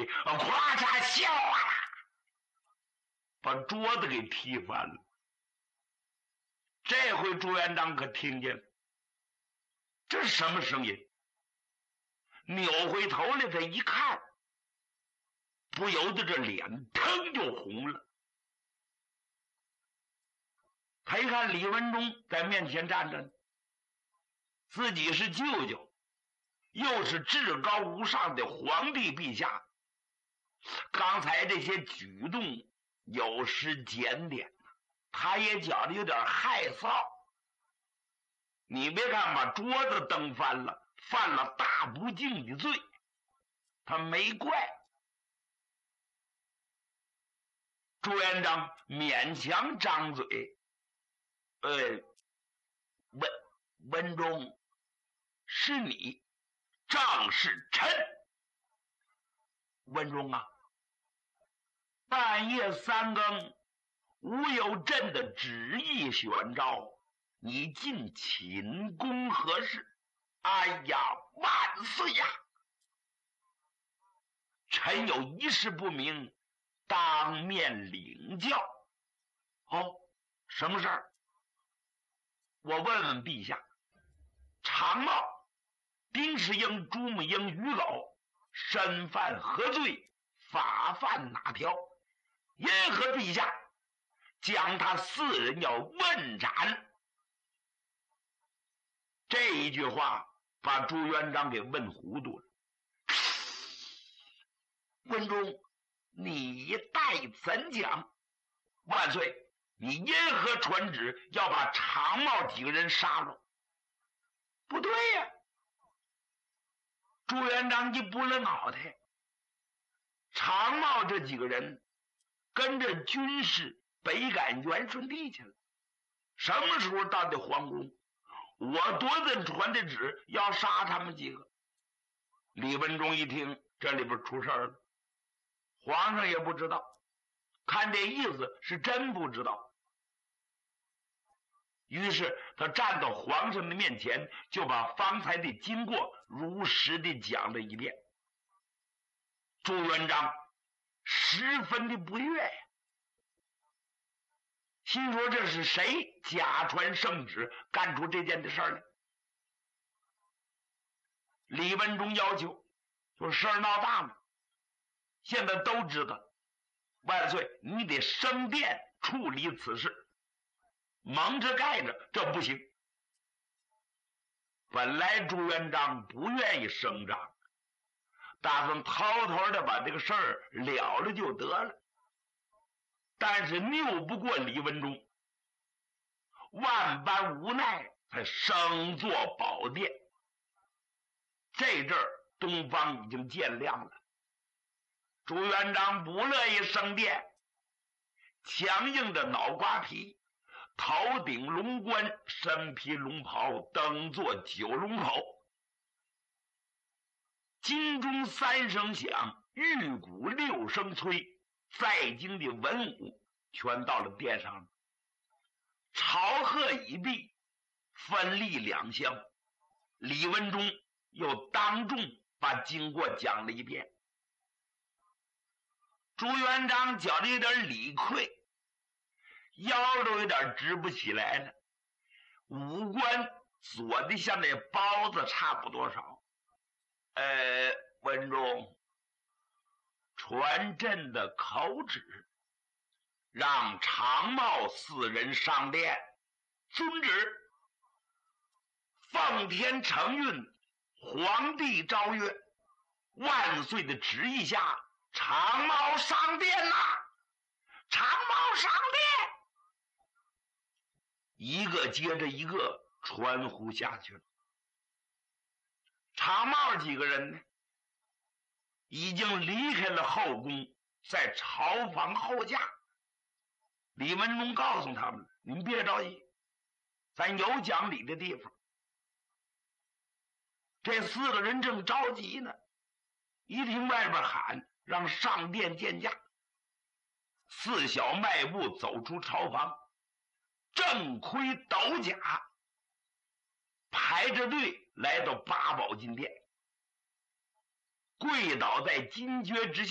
咵嚓笑啊，把桌子给踢翻了。这回朱元璋可听见了，这是什么声音？扭回头来，他一看，不由得这脸腾就红了。他一看李文忠在面前站着呢，自己是舅舅，又是至高无上的皇帝陛下，刚才这些举动有失检点，他也觉得有点害臊。你别看把桌子蹬翻了，犯了大不敬的罪，他没怪。朱元璋勉强张嘴，文忠，是你，仗是臣。文忠啊，半夜3更，吾有朕的旨意宣召，你进寝宫何事？哎呀，万岁呀！臣有一事不明，当面领教。哦，什么事儿？我问问陛下，常茂、丁世英、朱木英、于老身犯何罪？法犯哪条？因何陛下将他4人要问斩？这一句话把朱元璋给问糊涂了。文忠，你待怎讲？万岁，你因何传旨要把常茂几个人杀了？不对呀！朱元璋一拨了脑袋，常茂这几个人跟着军士北赶元顺帝去了，什么时候到的皇宫？我多人传的旨要杀他们几个。李文忠一听，这里边出事了，皇上也不知道，看这意思是真不知道。于是他站到皇上的面前，就把方才的经过如实的讲了一遍。朱元璋十分的不悦呀，心说这是谁假传圣旨干出这件的事儿来？李文忠要求说事儿闹大了，现在都知道，万岁你得升殿处理此事，蒙着盖着这不行。本来朱元璋不愿意声张，打算偷偷的把这个事儿了了就得了，但是拗不过李文忠，万般无奈才升坐宝殿。这阵儿东方已经渐亮了，朱元璋不乐意升殿，强硬的脑瓜皮，头顶龙冠，身披龙袍，登坐九龙口。金钟3声响，玉鼓6声催，在京的文武全到了殿上了。朝贺已毕，分立2厢。李文忠又当众把经过讲了一遍。朱元璋觉得有点理亏，腰都有点直不起来了，五官左的像那包子差不多少。文忠，传朕的口旨，让常茂4人上殿，遵旨。奉天承运，皇帝诏曰，万岁的旨意下，常茂上殿呐！常茂上殿！一个接着一个传呼下去了。常茂几个人呢，已经离开了后宫，在朝房候驾。李文忠告诉他们，你们别着急，咱有讲理的地方。这4个人正着急呢，一听外边喊让上殿见驾，4小迈步走出朝房，正盔斗甲，排着队来到八宝金殿，跪倒在金阙之下。